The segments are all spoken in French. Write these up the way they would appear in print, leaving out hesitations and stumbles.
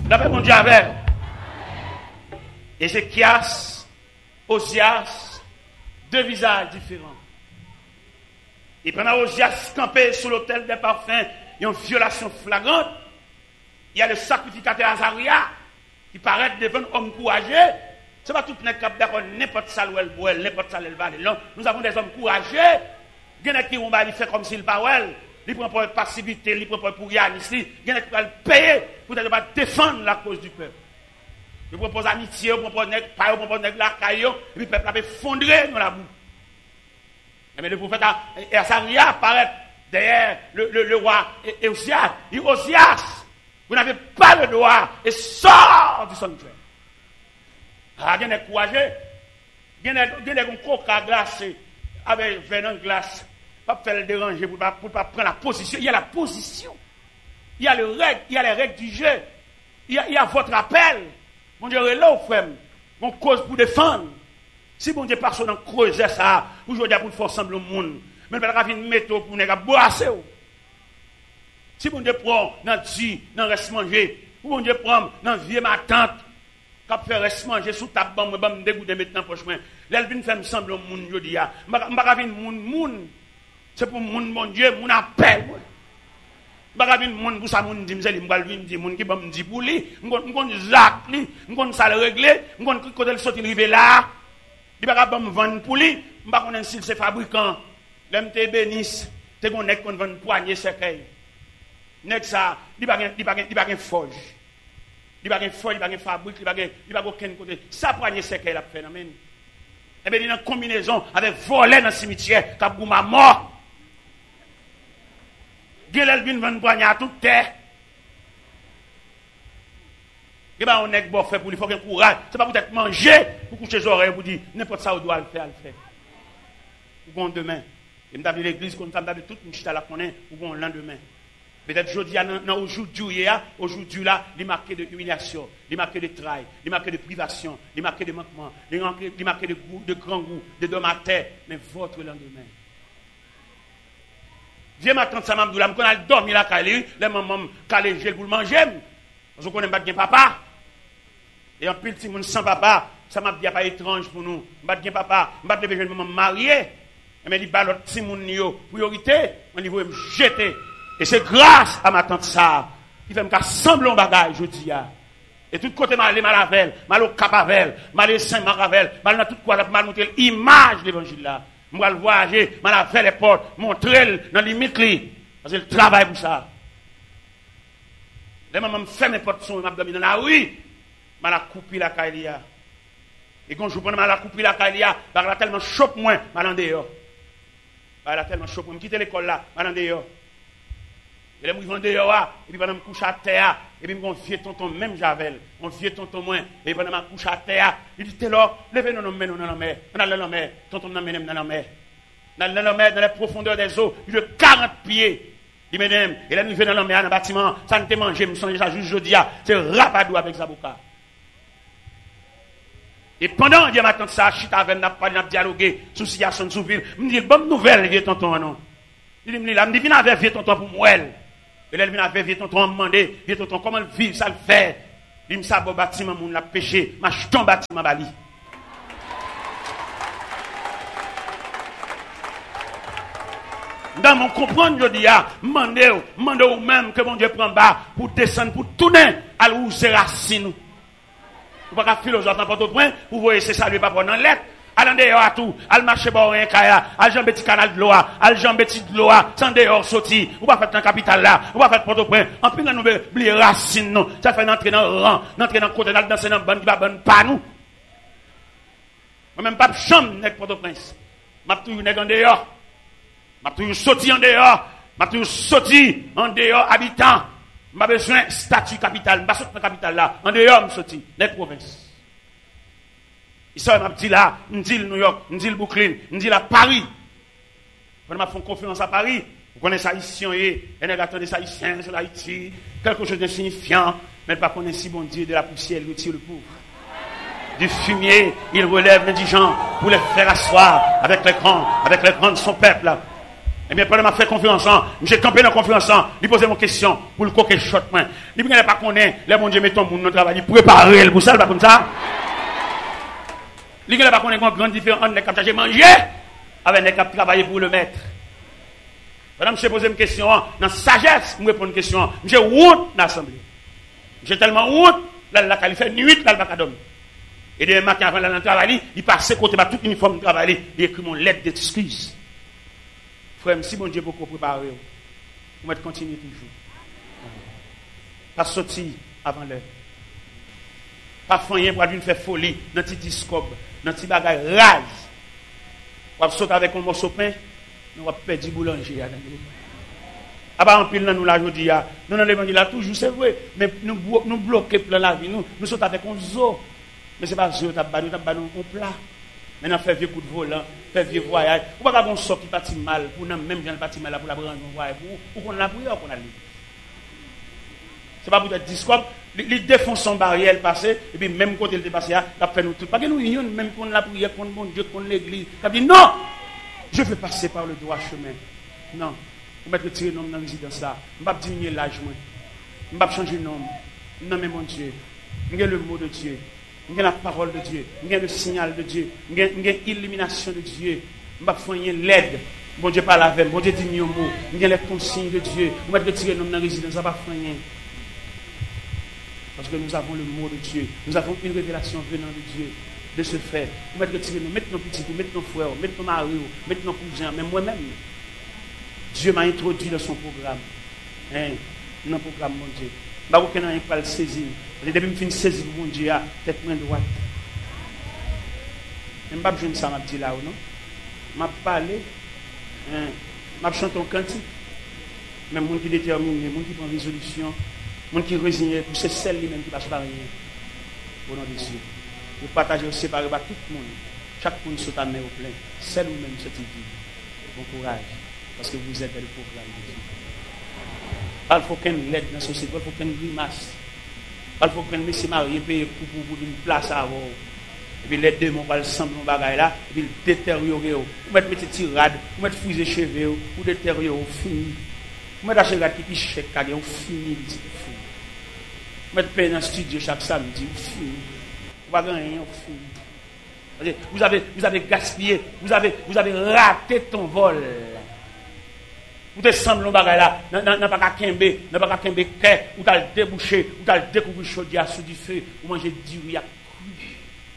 D'après mon Dieu avec. Ézéchias, Osias, deux visages différents. Et pendant Osias campé sous l'autel des parfums, il y a une violation flagrante. Il y a le sacrificateur Azaria qui paraît devant un homme courageux. Ce n'est pas tout le monde qui est d'accord, n'importe ça où elle boit, n'importe ça où elle va. Nous avons des hommes courageux. Il y en a qui vont faire comme s'il parle. Il prend pour passivité, il prend pour Yann ici. Il y en a qui vont payer pour défendre la cause du peuple. Il propose amitié, il propose la caillou, et puis le peuple a effondré dans la boue. Mais le prophète Azaria apparaît derrière le roi Osias. Il dit Osias, vous n'avez pas le droit et sort du sanctuaire. Ah, il y a des courageux. Il y a des coca glacés avec venin glace. Pas faire le déranger pour ne pas prendre la position. Il y a la position. Il y a les règles du jeu. Il y a votre appel. Mon Dieu, là où frère, on cause pour défendre. Si mon Dieu passe dans creuser ça, aujourd'hui pour faire ensemble le monde, mais pas venir mettre pour ne boisser. Si mon Dieu prend dans le dans reste manger, ou mon Dieu prend dans vieux ma tante, quand faire reste manger sous table, moi me dégoûter maintenant prochainement. L'elle vient faire ensemble le monde aujourd'hui. M'pa venir monde. C'est pour mon Dieu, mon appel. M'pa venir monde pour ça monde dit m'seli m'gal venir dit monde qui ba me dit pour lui, m'gon Jacques lui, m'gon ça le régler, m'gon côté le sorti river là. Il va pas me vendre pour lui, m'pa connait s'il c'est fabricant. L'aime te bénisse, te gon nek kon vendre poignée cercueil. Nek ça, il va gain forge. Il va gain forge, il va gain fabrique, il va aucun côté. Ça poignée cercueil la phénomène. Et bien il y a une combinaison avec voler dans le cimetière, cap ma mort. Gélel vient vendre poignée à toute terre. Et bien on est bon fait pour lui, il faut qu'il courage. C'est pas peut-être manger pour coucher les oreilles pour dire n'importe ça on doit le faire, Pour demain. Et m'davait l'église comme ça, m'davait toute une chita la connaît pour le lendemain. Peut-être aujourd'hui, aujourd'hui là, il marqué de humiliation, il marqué de travail, il marqué de privation, il marqué de manquement, il marqué de grand goût, de dom à terre, mais votre lendemain. Viens ma tante Samam là, m'conna dormir là calé, les maman calé gel pour le manger. Parce qu'on connaît pas bien papa. Et en pile petit monde sans papa, ça m'a dit pas étrange pour nous. M'pas bien papa, m'pas de jeune maman mariée. Mais il balot petit monde yo, priorité, on niveau me jeter. Et c'est grâce à ma tante ça qui fait me sembler un bagage aujourd'hui. Et tout côté mal avec, mal au cap avec, mal Saint Maravel, mal dans tout quoi mal montrer l'image de l'évangile là. Moi le voyager, mal avec les portes, montrer dans limite li parce que le travail pour ça. Les mamans me fait mes portes son m'a dormi dans la rue, mal a coupé la caïlia. Et quand je prends mal a coupé la caïlia, par là tellement chope moins, mal en dehors. Par là tellement chope moi quitter l'école là, mal en dehors. Et là, je vais dehors, et puis pendant que je me couche à terre, et puis je me vieux tonton, même Javel, mon vieux tonton moins, et puis pendant que je me couche à terre, il dit, t'es là, levez-nous dans la mer, dans la mer, tonton dans la mer, dans la mer, dans les profondeurs des eaux, il de 40 pieds, il m'aime, et là, nous venons dans la mer, dans le bâtiment, ça ne te mange, je me sens déjà juste jeudi, c'est rapadou avec Zaboka. Et pendant, Dieu m'attend ça, chita avec, n'a pas dialogué, sous situation, sous ville, me dit, bonne nouvelle, vieux tonton, non. Il me dit, viens avec vieux tonton pour moi. Et là, il vient avec vieux tonton, on me demande, vieux tonton, comment le vivre, ça le fait. Il me dit, bon bâtiment, mon l'a péché, ma jeton bâtiment bali. Dans mon comprendre, je dis, demandez ou même que mon Dieu prend bas pour descendre, pour tourner à où c'est racine. Vous ne pouvez pas philosophe dans Port-au-Prince, vous voyez, c'est ça, lui, pas prendre dans lettre. Al dehors à tout, al marcher bon rien kaya, al jambe petit canal de l'eau, al jambe petit de l'eau, sans dehors sorti, ou pas faire dans capitale là, ou pas faire Port-au-Prince, en plus nous oublier racine non, ça fait entrer dans rang, entrer dans côté dans danser dans bande qui va bonne pas nous. Moi même pas chambre nek Port-au-Prince. M'a toujours nek en dehors. M'a toujours sorti en dehors, m'a toujours sorti en dehors habitant. M'a besoin statut capitale, m'a sorti dans capitale là, en dehors me sorti nek province. Ici, m'a dit là, m'dit New York, m'dit Brooklyn, m'dit là Paris. Quand m'a fait confiance à Paris, vous connaissez haïtien et on attendait ça haïtien sur Haïti, quelque chose d'insignifiant, mais pas connaître si bon Dieu de la poussière il retire le pauvre. Du fumier, il relève l'indigent pour les faire asseoir avec les grands de son peuple là. Eh bien, pendant que je fais conférence, j'ai campé dans la conférence, il posait mon question pour le coquet shot. Il ne pas connaître, les bon Dieu met ton monde dans le travail, il préparer pour ça, pas comme ça. Il ne pas connaître une grande différence entre les qui ont mangé avec les qui ont travaillé pour le maître. Madame, je pose une question, dans sagesse, je réponds une question. J'ai honte dans l'assemblée. J'ai tellement honte, là, il fait nuit, là, il va pas dormir. Et demain matin, avant d'aller travailler, il passe côté tout uniforme de travail, il écrit mon lettre d'excuse. Frère, si mon Dieu beaucoup préparé, vous mettez continuer toujours. Pas sortir avant l'heure. Pas faire pour une faire folie, dans petit discobe, dans petit bagage rase. Vous sauter avec un morceau de pain, nous va perdre boulanger. Ah bah en pile nous la jodi a. Nous dans l'évangile là toujours c'est vrai, mais nous bloquer plein la vie nous saute avec un zoo. Mais c'est pas zoo t'a ba nous un plat. Maintenant faire vieux coup de volant, faire vieux voyage. Ou pas qu'on sort qui parti mal pour même gens parti mal là pour la prendre un voyage pour qu'on la prière qu'on a lu. C'est pas pour être discours, il défonce son barrière passé et puis même quand il était passé là, il fait nous tout. Pas que nous unions même qu'on la prière contre mon Dieu, contre l'église. Il dit non. Je veux passer par le droit chemin. Non. Je vais retirer le nom dans la résidence là. Je ne vais pas diminuer l'âge. Je ne vais pas changer le nom. Non, mais mon Dieu. Je le mot de Dieu. Je la parole de Dieu. Je le signal de Dieu. Je l'illumination de Dieu. Je ne vais pas faire l'aide. Bon Dieu parle avec moi. Bon Dieu dit mieux mot. Je les consignes de Dieu. Je vais retirer le nom dans la résidence. Je ne vais pas faire rien. Parce que nous avons le mot de Dieu. Nous avons une révélation venant de Dieu. De ce fait, vous mettez retirer nous, mettez nos petits, mettez nos frères, mettez nos maris, mettez nos cousins, même moi-même. Dieu m'a introduit dans son programme. Dans le programme, mon Dieu. Je ne sais pas le saisir. Depuis que je finis de saisir mon Dieu, tête main droite. Je ne sais pas si ça m'a dit là ou non. Je m'a parlé. Je chanté un cantique. Même les gens qui déterminent, les gens qui prennent résolution, les gens qui résignent, c'est celle même qui passe par rien. Au nom de Dieu. Vous partagez, vous séparez par tout le monde. Chaque monde saute à main au plein. C'est nous-mêmes cette vie. Bon courage. Parce que vous êtes dans le programme de Dieu. Il faut qu'un l'aide dans la société. Il faut qu'un grimace. Il faut qu'un monsieur marié paye pour une place à avoir. Et puis les deux vont pas le sembler de bagaille là. Et puis détériorer. Vous mettez des tirades. Vous mettez fusées cheveux. Vous détériorer. Vous fini. Vous mettez des cheveux qui pichent. Vous fini. Vous mettez payer dans le studio chaque samedi. Vous fini. Vous avez gaspillé, vous avez raté ton vol. Vous te semblez là, n'a pas qu'à kembe, ou t'as le débouché, ou t'as le découvert chaudière sous du feu, ou manger du riz à cru.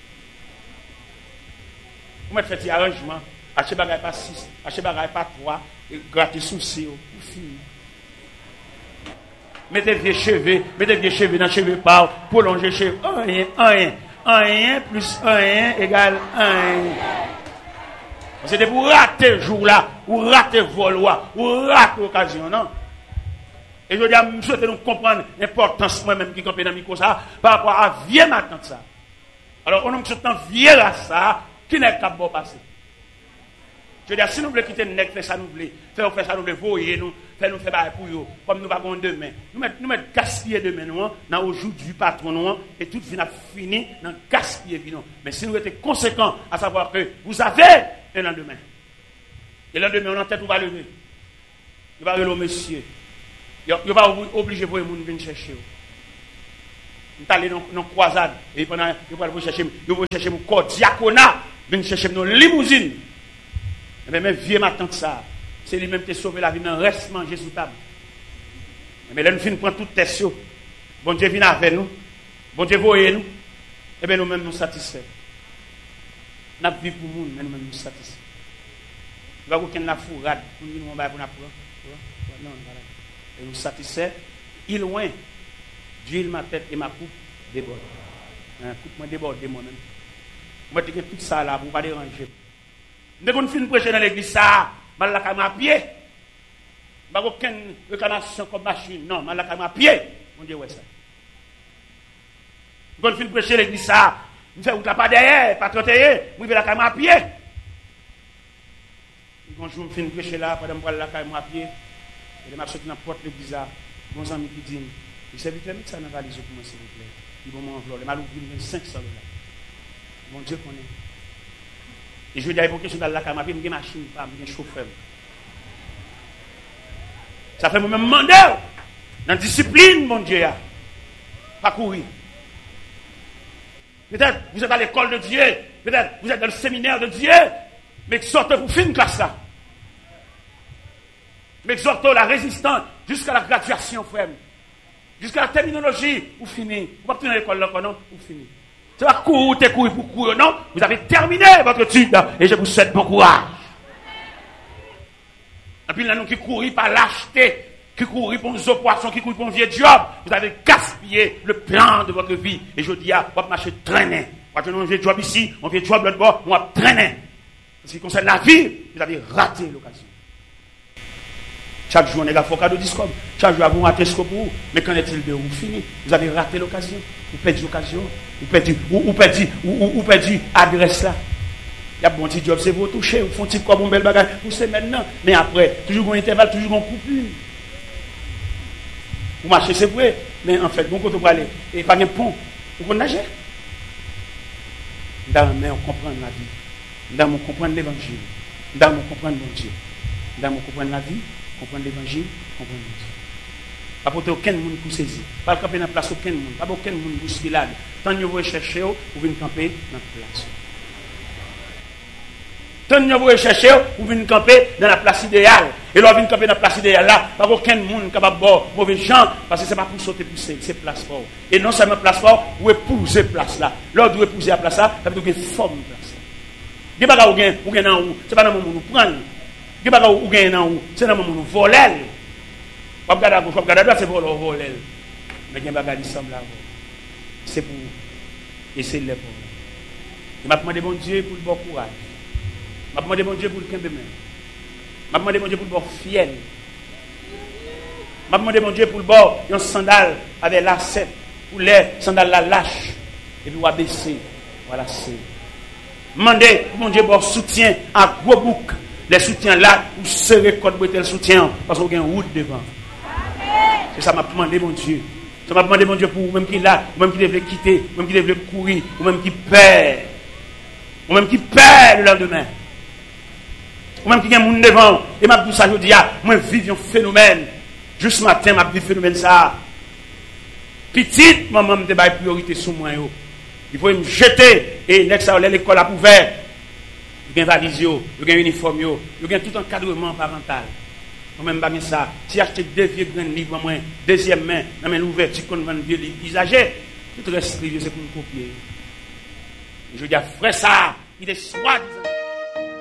Vous mettez fait des arrangements, achetez bagaille pas 6, achetez bagaille pas 3, et grattez souci, vous finissez. Mettez vieux cheveux dans cheveux par, prolongez cheveux, rien. 1 plus 1 égale 1. C'était pour rater le jour là, ou rater le vol, ou rater l'occasion, non? Et je dis à M. souhaite nous comprendre l'importance moi-même qui campé dans le micro ça, par rapport à vieux matin ça. Alors, on a un vieux là ça, qui n'est pas bon passé. Je veux dire, si nous voulons quitter le nec, faire ça nous voulons, faire ça nous voulons, voyer nous, faire nous faire bailler pour eux, comme nous avons demain. Nous mettons gaspiller demain, nous, dans aujourd'hui patron, nous, et tout vient fini dans gaspiller, nous. Mais si nous étions conséquents, à savoir que vous avez un lendemain. Et le lendemain, on a tête, on va lever. Il va lever au monsieur. Il va obliger vous de venir chercher. Nous allons aller dans une croisade, et pendant, il va chercher mon corps diaconat, venir chercher nos limousines. Mais même vieux ma tante ça, c'est lui-même qui a sauvé la vie, mais reste manger sous table. Mais là, nous finissons prendre toute tête. Bon Dieu vient avec nous. Bon Dieu voyez nous. Et bien nous-mêmes nous satisfaits. Nous vivons pour nous, mais nous-mêmes nous satisfaits. Nous avons aucune la fourrade. Nous nous avons pour non, voilà. Et nous satisfaits. Il loin, d'huile ma tête et ma coupe déborde. Coupe moi déborde moi-même. Moi, je tout ça là pour ne pas déranger. Dès qu'on finit de prêcher dans l'église, ça, je vais à pied. Je n'ai aucune réclamation comme machine. Non, je vais à pied. On dit, ouais, ça. Dès qu'on finit de prêcher dans l'église, ça, je fais pas derrière, pas trotter, je vais à pied. Quand je finis de prêcher là, pendant que je vais à pied, et je vais sortir dans la porte de l'église, mon ami qui dit, il s'est vite mis ça dans la valise pour moi, s'il vous plaît. Il va m'envelopper. Il m'a ouvert 500 $. Mon Dieu connaît. Et je dis à l'époque, je suis dans la caméra, je suis une machine, je suis un chauffeur. Ça fait moi-même demander dans la discipline, mon Dieu. Pas courir. Peut-être vous êtes à l'école de Dieu. Peut-être vous êtes dans le séminaire de Dieu. Mais exhortez pour finir classe là. Mais exhortez la résistance jusqu'à la graduation, frère. Jusqu'à la terminologie, vous finissez. Vous ne pouvez pas à l'école là, non? Vous finissez. C'est pas courir pour courir, non? Vous avez terminé votre étude et je vous souhaite bon courage. Et puis là, nous qui courons par lâcheté, qui courons pour nos poissons, qui courons pour un vieux job, vous avez gaspillé le plan de votre vie. Et je dis, vous va marcher traîner. Vous avez un vieux job ici, un vieux job l'autre bord, on va traîner. En ce qui concerne la vie, vous avez raté l'occasion. Chaque jour, on est là, il faut cadeau discours. Chaque jour, vous ratez ce que vous. Mais qu'en est-il de vous fini? Vous avez raté l'occasion. Vous perdez l'occasion. Vous perdez l'adresse là. Il y a un bon petit job, c'est vous toucher. Vous font un petit quoi, bon bel bagage. Vous savez maintenant. Mais après, toujours un intervalle, toujours un coupure. Vous marchez, c'est vrai. Mais en fait, bon côté, vous allez. Et pas de pont. Vous pouvez nager. Dans mais on comprend la vie. Dans on comprend l'évangile. Dans on comprend mon Dieu. Dans on comprend la vie. Comprendre l'évangile, comprendre Dieu. Pas pour aucun monde pour saisir. Pas camper dans la place aucun monde. Pas aucun monde pour se filer. Tant que vous cherchez, vous venez camper dans la place. Tant que vous cherchez, vous venez camper dans la place idéale. Et là, vous venez camper dans la place idéale là. Pas aucun monde capable de boire mauvais gens. Parce que ce n'est pas pour sauter pousser, c'est place fort. Et non seulement place fort, vous épousez place là. L'autre vous épousez la place là, ça veut dire que forme place là. Il n'y a pas de vous gagnez en haut. Ce n'est pas dans le moment où nous prenons. Il n'y a pas de gagner dans où. C'est dans le moment où nous volons. Vous regardez à gauche, vous regardez à droite, c'est pour le voler. Mais il y a des choses qui c'est pour essayer de les voler. Je m'a demandé bon Dieu pour le bon courage. Je m'a demandé bon Dieu pour le quimbe même. Je m'a demandé bon Dieu pour le bon fiel. Je m'a demandé bon Dieu pour le bon un sandal avec lacet. Pour les sandales la lâche. Et puis on va baisser. Voilà, c'est. Demandez mon Dieu pour soutien à gros bouc. Les soutiens là, vous serrez quand vous êtes le soutien, parce que vous avez une route devant. C'est ça m'a demandé mon Dieu. Ça m'a demandé mon Dieu pour vous-même qui est là, vous-même qui devez quitter, vous-même qui devez courir, vous-même qui perd. Vous-même qui perd le lendemain. Vous-même qui a un monde devant. Et m'a dit ça, je dis, moi vive un phénomène. Juste matin, m'a vu phénomène ça. Petite, maman me dit priorité sur moi. Il faut me jeter. Et next à l'école a ouvert. Il y a une valise, il y a un uniforme, il y a tout encadrement parental. Moi-même, pas ça. Si j'achète 2 vieux grands livres, moi, deuxième main, dans l'ouverture qu'on vend vieux livres usagés, tout reste c'est pour me copier. Je dis, frère, ça, il est soi-disant.